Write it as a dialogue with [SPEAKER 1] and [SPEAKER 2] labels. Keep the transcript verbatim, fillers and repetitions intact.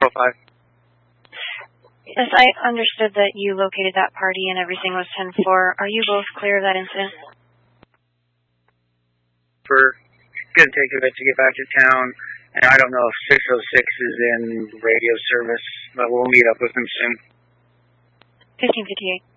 [SPEAKER 1] oh five.
[SPEAKER 2] Yes, I understood that you located that party and everything was ten four. Are you both clear of that incident?
[SPEAKER 1] We're going to take a bit to get back to town, and I don't know if six oh six is in radio service, but we'll meet up with them soon.
[SPEAKER 2] fifteen fifty-eight.